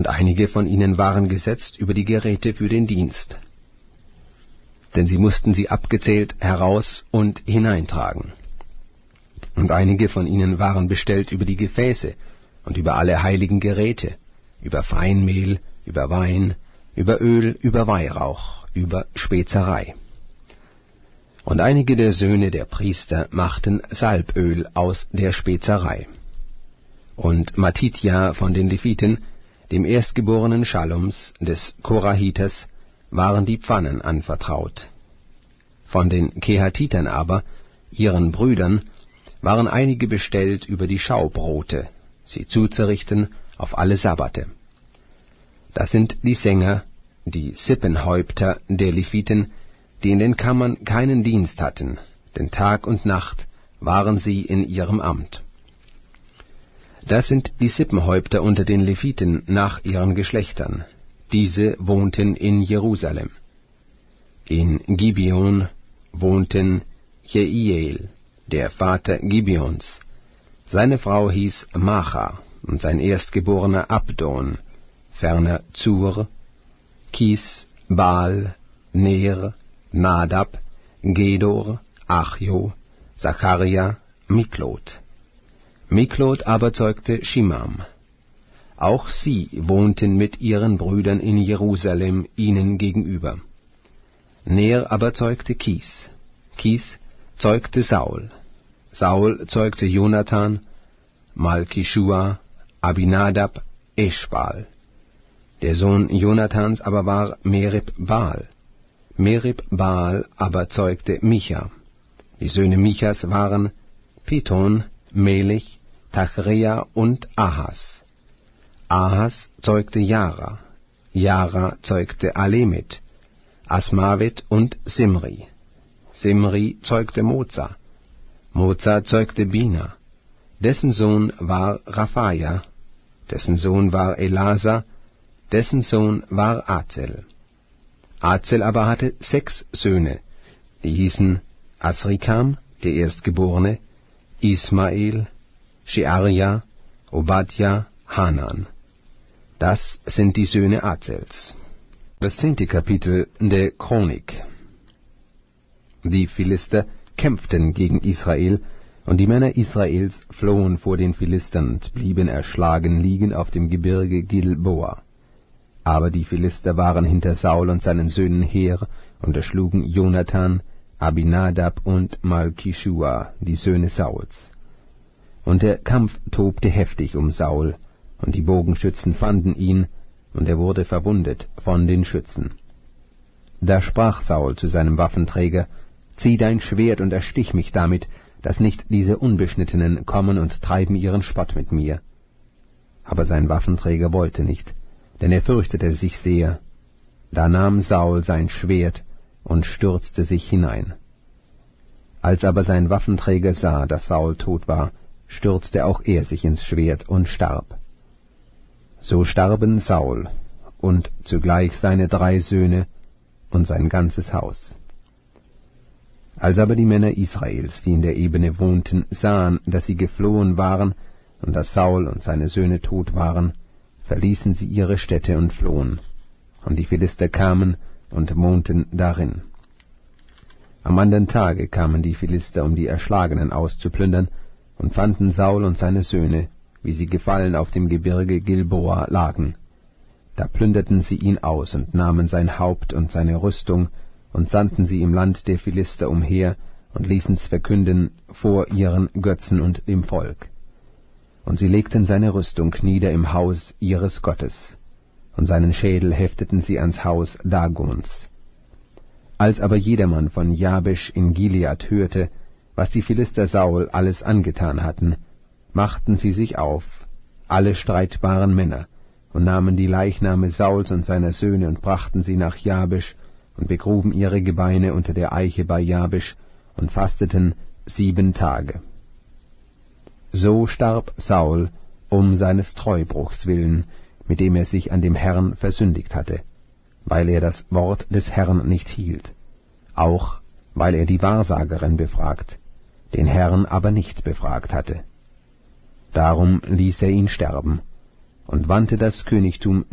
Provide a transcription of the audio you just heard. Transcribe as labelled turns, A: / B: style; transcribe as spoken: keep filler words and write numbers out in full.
A: und einige von ihnen waren gesetzt über die Geräte für den Dienst, denn sie mussten sie abgezählt heraus und hineintragen. Und einige von ihnen waren bestellt über die Gefäße und über alle heiligen Geräte, über Feinmehl, über Wein, über Öl, über Weihrauch, über Spezerei. Und einige der Söhne der Priester machten Salböl aus der Spezerei. Und Matithia von den Leviten, dem Erstgeborenen Schallums, des Korahiters, waren die Pfannen anvertraut. Von den Kehatitern aber, ihren Brüdern, waren einige bestellt über die Schaubrote, sie zuzurichten auf alle Sabbate. Das sind die Sänger, die Sippenhäupter der Leviten, die in den Kammern keinen Dienst hatten, denn Tag und Nacht waren sie in ihrem Amt. Das sind die Sippenhäupter unter den Leviten nach ihren Geschlechtern. Diese wohnten in Jerusalem. In Gibeon wohnten Jeiel, der Vater Gibeons. Seine Frau hieß Macha und sein Erstgeborener Abdon, ferner Zur, Kis, Baal, Ner, Nadab, Gedor, Achjo, Zacharia, Miklot. Miklot aber zeugte Shimam. Auch sie wohnten mit ihren Brüdern in Jerusalem ihnen gegenüber. Ner aber zeugte Kis. Kis zeugte Saul. Saul zeugte Jonathan, Malchishua, Abinadab, Eschbal. Der Sohn Jonathans aber war Merib-Baal. Merib-Baal aber zeugte Micha. Die Söhne Michas waren Pithon, Melich, Tachrea und Ahas. Ahas zeugte Jara. Jara zeugte Alemet, Asmavet und Simri. Simri zeugte Moza. Moza zeugte Bina. Dessen Sohn war Raphaja. Dessen Sohn war Elasa. Dessen Sohn war Azel. Azel aber hatte sechs Söhne, die hießen Asrikam, der Erstgeborene, Ismael, Shearia, Obadja, Hanan. Das sind die Söhne Azels. Das zehnte Kapitel der Chronik. Die Philister kämpften gegen Israel, und die Männer Israels flohen vor den Philistern und blieben erschlagen liegen auf dem Gebirge Gilboa. Aber die Philister waren hinter Saul und seinen Söhnen her und erschlugen Jonathan, Abinadab und Malchishua, die Söhne Sauls. Und der Kampf tobte heftig um Saul, und die Bogenschützen fanden ihn, und er wurde verwundet von den Schützen. Da sprach Saul zu seinem Waffenträger: Zieh dein Schwert und erstich mich damit, dass nicht diese Unbeschnittenen kommen und treiben ihren Spott mit mir. Aber sein Waffenträger wollte nicht, denn er fürchtete sich sehr. Da nahm Saul sein Schwert und stürzte sich hinein. Als aber sein Waffenträger sah, dass Saul tot war, stürzte auch er sich ins Schwert und starb. So starben Saul und zugleich seine drei Söhne und sein ganzes Haus. Als aber die Männer Israels, die in der Ebene wohnten, sahen, dass sie geflohen waren und dass Saul und seine Söhne tot waren, verließen sie ihre Städte und flohen, und die Philister kamen und wohnten darin. Am andern Tage kamen die Philister, um die Erschlagenen auszuplündern, und fanden Saul und seine Söhne, wie sie gefallen auf dem Gebirge Gilboa lagen. Da plünderten sie ihn aus und nahmen sein Haupt und seine Rüstung und sandten sie im Land der Philister umher und ließen's verkünden vor ihren Götzen und dem Volk. Und sie legten seine Rüstung nieder im Haus ihres Gottes, und seinen Schädel hefteten sie ans Haus Dagons. Als aber jedermann von Jabesch in Gilead hörte, was die Philister Saul alles angetan hatten, machten sie sich auf, alle streitbaren Männer, und nahmen die Leichname Sauls und seiner Söhne und brachten sie nach Jabesch und begruben ihre Gebeine unter der Eiche bei Jabesch und fasteten sieben Tage. So starb Saul um seines Treubruchs willen, mit dem er sich an dem Herrn versündigt hatte, weil er das Wort des Herrn nicht hielt, auch weil er die Wahrsagerin befragt, den Herrn aber nicht befragt hatte. Darum ließ er ihn sterben und wandte das Königtum